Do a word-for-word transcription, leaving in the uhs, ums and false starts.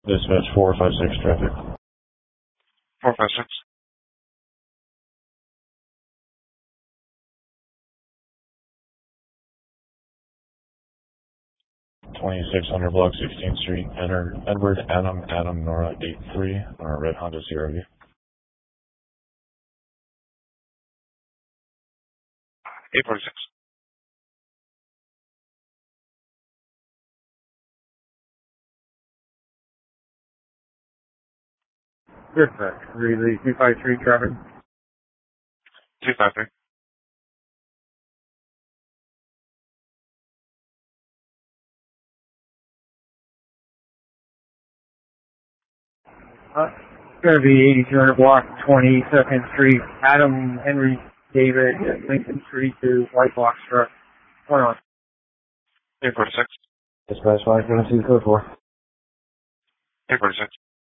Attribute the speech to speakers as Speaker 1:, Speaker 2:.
Speaker 1: Dispatch four five six traffic.
Speaker 2: four five six.
Speaker 1: twenty-six hundred block sixteenth Street. Enter Edward Adam Adam Nora eight three on a red Honda C R V.
Speaker 2: eight four six.
Speaker 3: Dispatch, relay two five three traffic.
Speaker 2: two five three.
Speaker 3: Uh, it's going to be eighty-two hundred block twenty-second Street. Adam Henry David Lincoln Street to White Box truck. One on.
Speaker 2: eight four six.
Speaker 4: Dispatch five seven two code four.
Speaker 2: eight four six.